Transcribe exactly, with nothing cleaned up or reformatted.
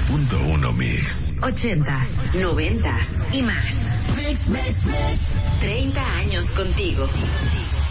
punto uno Mix. Ochentas, noventas y más. Mix, mix, mix. Treinta años contigo.